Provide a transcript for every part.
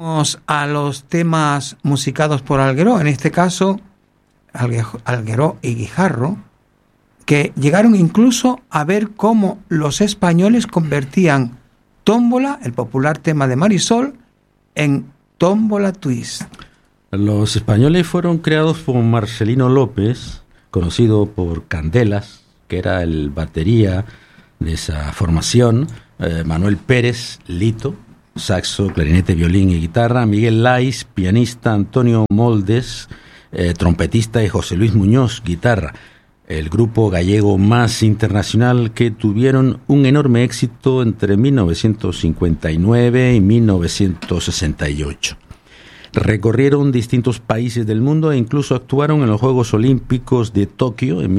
A los temas musicados por Algueró, en este caso Algueró y Guijarro, que llegaron incluso a ver cómo los españoles convertían Tómbola, el popular tema de Marisol, en Tómbola Twist. Los españoles fueron creados por Marcelino López, conocido por Candelas, que era el batería de esa formación, Manuel Pérez, Lito, saxo, clarinete, violín y guitarra, Miguel Lais, pianista, Antonio Moldes, trompetista, y José Luis Muñoz, guitarra. El grupo gallego más internacional que tuvieron un enorme éxito entre 1959 y 1968. Recorrieron distintos países del mundo e incluso actuaron en los Juegos Olímpicos de Tokio en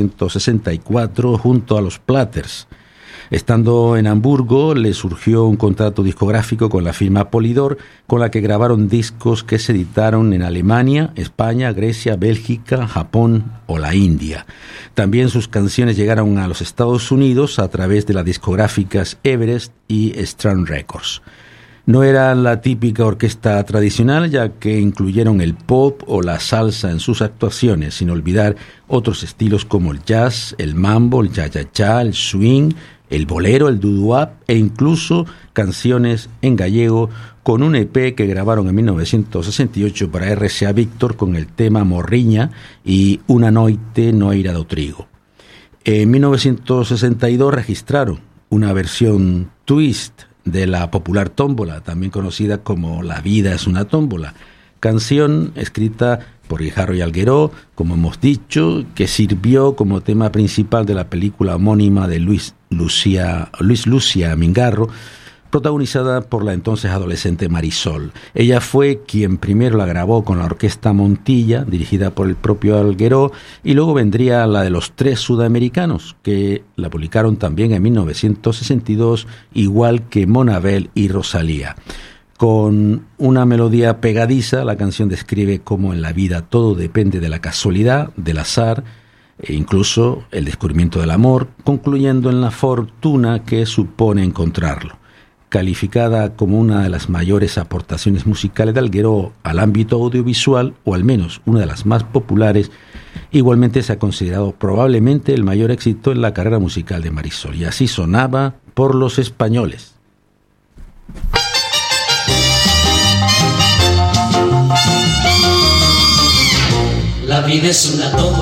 1964 junto a los Platters. Estando en Hamburgo, le surgió un contrato discográfico con la firma Polydor, con la que grabaron discos que se editaron en Alemania, España, Grecia, Bélgica, Japón o la India. También sus canciones llegaron a los Estados Unidos a través de las discográficas Everest y Strand Records. No era la típica orquesta tradicional, ya que incluyeron el pop o la salsa en sus actuaciones, sin olvidar otros estilos como el jazz, el mambo, el cha-cha-cha, el swing, el bolero, el doo-wop e incluso canciones en gallego, con un EP que grabaron en 1968 para RCA Víctor con el tema Morriña y Una noite no irá do trigo. En 1962 registraron una versión twist de la popular tómbola, también conocida como La vida es una tómbola, canción escrita por Guijarro y Algueró, como hemos dicho, que sirvió como tema principal de la película homónima de Luis Lucia Mingarro, protagonizada por la entonces adolescente Marisol. Ella fue quien primero la grabó con la Orquesta Montilla, dirigida por el propio Algueró, y luego vendría la de los Tres Sudamericanos, que la publicaron también en 1962, igual que Monabel y Rosalía. Con una melodía pegadiza, la canción describe cómo en la vida todo depende de la casualidad, del azar, e incluso el descubrimiento del amor, concluyendo en la fortuna que supone encontrarlo. Calificada como una de las mayores aportaciones musicales de Algueró al ámbito audiovisual, o al menos una de las más populares, igualmente se ha considerado probablemente el mayor éxito en la carrera musical de Marisol. Y así sonaba Por los Españoles. La vida es una tómbola.